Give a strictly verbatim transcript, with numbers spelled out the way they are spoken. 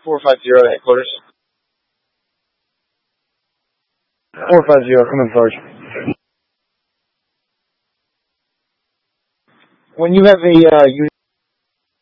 four five zero headquarters. four five zero, come in, Sarge. When you have a uh,